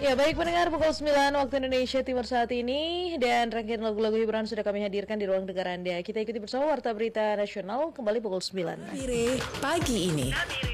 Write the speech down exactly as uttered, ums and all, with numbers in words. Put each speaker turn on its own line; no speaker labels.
Ya baik pendengar, pukul sembilan waktu Indonesia Timur saat ini. Dan rangkaian lagu-lagu hiburan sudah kami hadirkan di ruang dengar Anda. Kita ikuti bersama Warta Berita Nasional kembali pukul sembilan.
Pagi ini.